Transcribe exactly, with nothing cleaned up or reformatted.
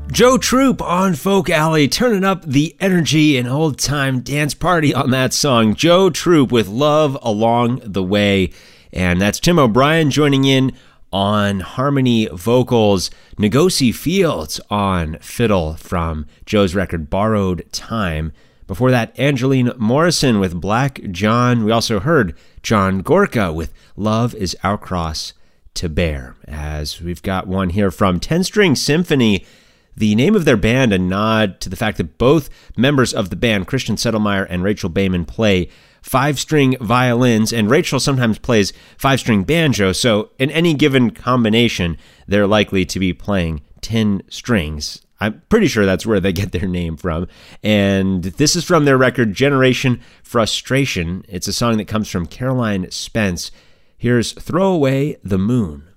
Joe Troop on Folk Alley, turning up the energy and old-time dance party on that song. Joe Troop with Love Along the Way. And that's Tim O'Brien joining in on harmony vocals. Ngozi Fields on fiddle from Joe's record Borrowed Time. Before that, Angeline Morrison with Black John. We also heard John Gorka with Love is Our Cross to Bear. As we've got one here from Ten String Symphony. The name of their band, a nod to the fact that both members of the band, Christian Settlemyer and Rachel Bayman, play five-string violins, and Rachel sometimes plays five-string banjo, so in any given combination, they're likely to be playing ten strings. I'm pretty sure that's where they get their name from. And this is from their record, Generation Frustration. It's a song that comes from Caroline Spence. Here's Throw Away the Moon.